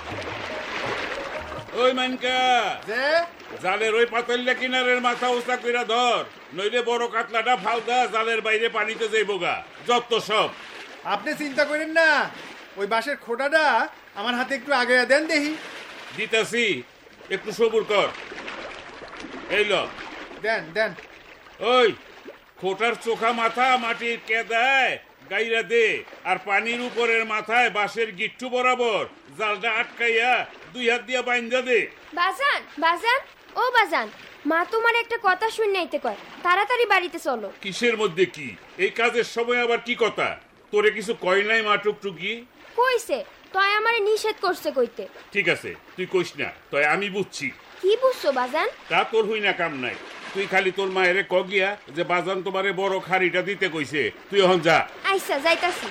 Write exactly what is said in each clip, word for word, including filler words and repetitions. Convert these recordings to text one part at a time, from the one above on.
ওই মানকা যে জালের ওই পাতল্লা কিনারের মাথা উঁচা কইরা ধর, নইলে বড় কাতলাটা ফালদা জালের বাইরে পানিতে যাইব গা। যত সব আপনি চিন্তা করেন না, ওই বাঁশের খোটাটা আমার হাতে একটু আগে দেন দেখি। দিতাছি, একটু সবুর কর। এই ল দেন দেন। ওই খোটার চোখা মাথা মাটির কেদায় গাইরা দে, আর পানির উপরের মাথায় বাঁশের গিট্টু বরাবর জালটা আটকাইয়া দুই হাত দিয়া বাইন্ধা দে। বাজান বাজান ও বাজান, মা তোমার একটা কথা শুনাইতে কয়, তাড়াতাড়ি বাড়িতে চলো। কিসের মধ্যে কি? এই কাজের সময় আবার কি কথা? তোরে কিছু কয় নাই মা টুকটুকি? কইছে, তয় আমারে নিষেধ করছে কইতে। ঠিক আছে, তুই কইস না, তয় আমি বুঝছি। কি বুঝছো বাজান? তা তোর হই না কাম নাই। তুই খালি তোর মায়েরে ক গিয়া যে বাজান তোমারে বড় খাড়িটা দিতে কইছে, তুই এখন যা। আইসা যাইতাছি।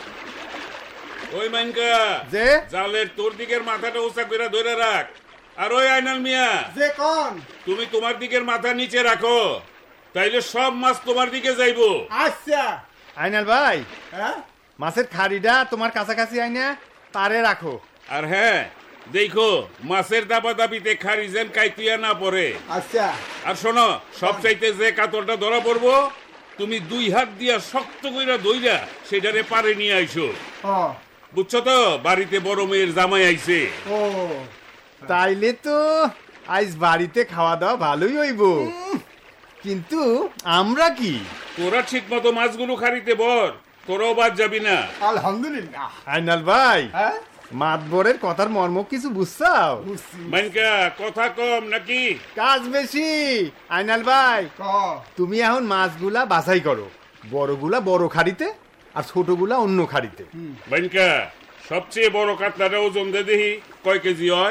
ওই মাইনকা যে জালের তোর দিকের মাথাটা উঁচা কইরা ধরে রাখ। আর ওই আইনাল মিয়া, যে কোন তুমি তোমার দিকের মাথা নিচে রাখো, তাইলে সব মাছ তোমার দিকে যাইবো। আচ্ছা আইনাল ভাই, হ্যাঁ মাছের খাড়িটা তোমার কাছাকাছি আইনা তারে রাখো। আর হ্যাঁ দেখো, মাছের দাবা দাবিতে খাড়ি যেন কাইতুয়া না পড়ে। আচ্ছা আর শোনো, সব চাইতে যে কাতলটা ধরা পড়বো, তুমি দুই হাত দিয়া শক্ত কইরা দইরা সেটারে পারে নিয়ে আইসো। বুঝছো তো? বাড়িতে বড় মেয়ের জামাই আইছে। ও তাইলে তো আজ বাড়িতে খাওয়া দাওয়া ভালোই হইব, কিন্তু আমরা কি? তোরা ঠিক মতো মাছগুলো খাড়িতে বর, তোরাও বাদ যাবি না। আলহামদুলিল্লাহ। আইনাল ভাই, মাতবরের কথার মর্ম কিছু বুঝছাও? মাইনকা কথা কম নাকি কাজ বেশি? আইনাল ভাই, তুমি এখন মাছগুলা বাছাই করো, বড়গুলা বড় খাড়িতে আর ছোটগুলা অন্য খাড়িতে। মাইনকা, সবচেয়ে বড় কাতলাটা ওজন দে দেখি কয় কেজি হয়।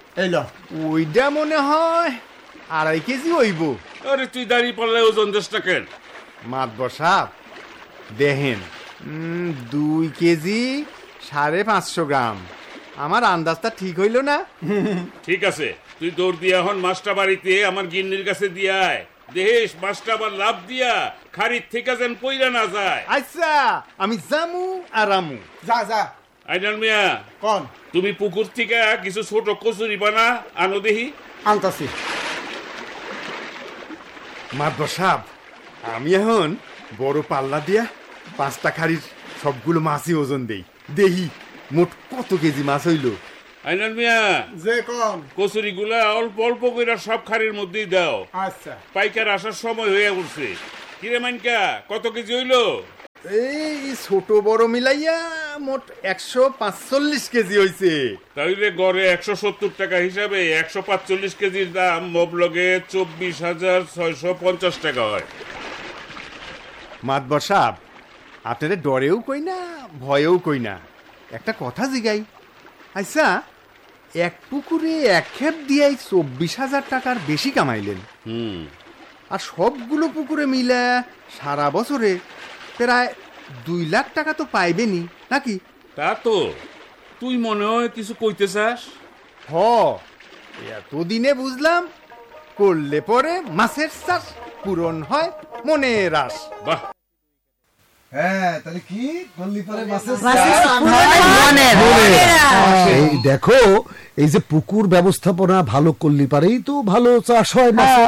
ওইটা মনে হয় আড়াই কেজি হইব। আরে তুই দাড়ি পাল্লে ওজন দেশ না কেন? মাতবর সাহেব দেখেন, দুই কেজি সাড়ে পাঁচশো গ্রাম। আমার আন্দাজটা ঠিক হইল না? ঠিক আছে, তুই দৌড় দিয়া এখন মাছটা বাড়িতে আমার গিন্নির কাছে দিয়ায়, দেহেস মাছটা আবার লাভ দিয়া খারিদ থেকে যেন পইরা না যায়। আচ্ছা, আমি জামু আর আমু। যা যা। আইনাল মিয়া, কোন তুমি পুকুর থেকে কিছু ছোট কচুরি বানা আনো দেখি। আনতাছি। মাতবর সাহেব, আমি এখন বড় পাল্লা দিয়া পাঁচটা খাড়ির সবগুলো মাছই ওজন দেই, দেখি মোট কত কেজি মাছ হইল। আইনাল মিয়া, যে কম কচুরি গুলা অল্প অল্প করে সব খাড়ির মধ্যেই দাও। আচ্ছা। পাইকার আসার সময় হয়ে উঠছে। কিরে মাইনকা, কত কেজি হইল? এই ছোট বড় মিলাইয়া মোট একশো পাঁচচল্লিশ কেজি হইছে। তাইলে গড়ে একশো সত্তর টাকা হিসাবে একশো পাঁচচল্লিশ কেজির দাম মবলগে চব্বিশ হাজার ছয়শো পঞ্চাশ টাকা হয়। মাতবর সাহেব, আপনাদের ডরেও কই না ভয়েও কই না, একটা কথা জিগাই। আচ্ছা, এক পুকুরে এক খেপ দিয়াই চব্বিশ হাজার টাকার বেশি কামাইলেন, হুম আর সবগুলো পুকুরে মিলে সারা বছরে প্রায় দুই লাখ টাকা তো পাইবেনি নাকি? তা তো তুই মনে হয় কিছু কইতে চাস? হ, এতদিনে বুঝলাম, করলে পরে মাছের চাষ পূরণ হয় মনের আশ। বাহ, হ্যাঁ, তাহলে কি করলি পরে মাছের এই দেখো, এই যে পুকুর ব্যবস্থাপনা ভালো করলি পারেই তো ভালো চাষ হয়।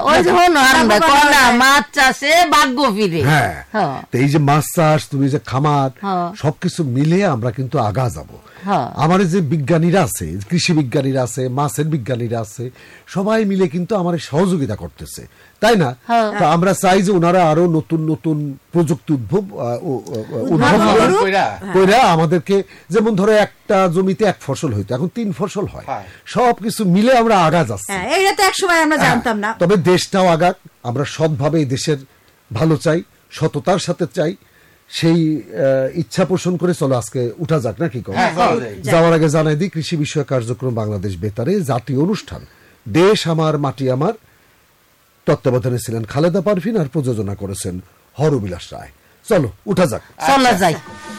মাছ চাষে ভাগ্য ফিরে। হ্যাঁ, এই যে মাছ চাষ, তুমি যে খামার, সবকিছু মিলে আমরা কিন্তু আগা যাব। আমার যে বিজ্ঞানীরা আছে, কৃষি বিজ্ঞানীরা আছে, মাছের বিজ্ঞানীরা আছে, সবাই মিলে কিন্তু আমার সহযোগিতা করতেছে, তাই না? তো আমরা চাই যে ওনারা আরো নতুন নতুন প্রযুক্তি উদ্ভব উদ্ভব কইরা আমাদেরকে, যেমন ধরো একটা জমিতে এক ফসল হইতো, এখন তিন ফসল হয়। সবকিছু মিলে আমরা আগা যাচ্ছি। এটা তো একসময় আমরা জানতাম না। তবে দেশটাও আগাক, আমরা সৎভাবে এই দেশের ভালো চাই, সততার সাথে চাই, সেই ইচ্ছা পোষণ করে চলো আজকে উঠা যাক, নাকি? যাওয়ার আগে জানাই দিই, কৃষি বিষয়ক কার্যক্রম বাংলাদেশ বেতারে জাতীয় অনুষ্ঠান দেশ আমার মাটি আমার তত্ত্বাবধানে ছিলেন খালেদা পারভিন, আর প্রযোজনা করেছেন হরবিলাস রায়। চলো উঠা যাক, চলা যাই।